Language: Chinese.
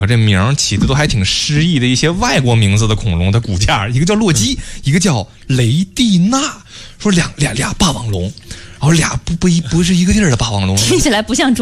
这名起的都还挺诗意的一些外国名字的恐龙的骨架，一个叫洛基，一个叫雷蒂娜，说俩霸王龙，然后俩不是一个地儿的霸王龙， 听起来不像中